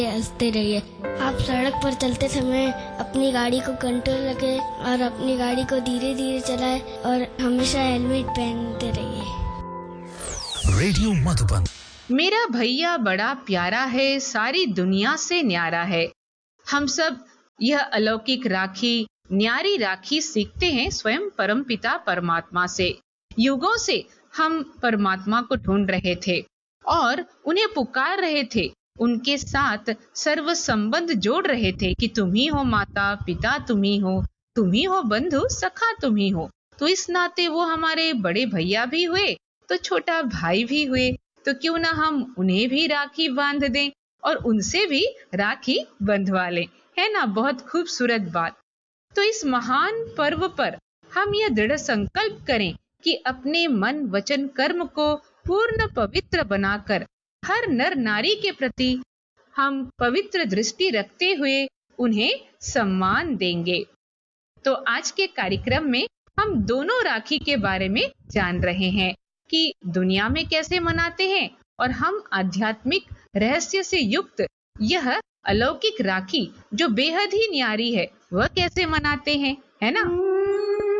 हंसते रहिए। आप सड़क पर चलते समय अपनी गाड़ी को कंट्रोल रखें और अपनी गाड़ी को धीरे धीरे चलाएं और हमेशा हेलमेट पहनते रहिए। रेडियो मधुबन। मेरा भैया बड़ा प्यारा है, सारी दुनिया से न्यारा है। हम सब यह अलौकिक राखी, न्यारी राखी सीखते हैं स्वयं परमपिता परमात्मा से। युगों से हम परमात्मा को ढूंढ रहे थे और उन्हें पुकार रहे थे, उनके साथ सर्व संबंध जोड़ रहे थे कि तुम ही हो माता पिता, तुम ही हो बंधु सखा, तुम ही हो। तो इस नाते वो हमारे बड़े भैया भी हुए तो छोटा भाई भी हुए, तो क्यों ना हम उन्हें भी राखी बांध दें और उनसे भी राखी बंधवा लें, है ना? बहुत खूबसूरत बात। तो इस महान पर्व पर हम यह दृढ़ संकल्प करें कि अपने मन वचन कर्म को पूर्ण पवित्र बनाकर हर नर नारी के प्रति हम पवित्र दृष्टि रखते हुए उन्हें सम्मान देंगे। तो आज के कार्यक्रम में हम दोनों राखी के बारे में जान रहे हैं कि दुनिया में कैसे मनाते हैं और हम आध्यात्मिक रहस्य से युक्त यह अलौकिक राखी जो बेहद ही न्यारी है वह कैसे मनाते हैं, है ना?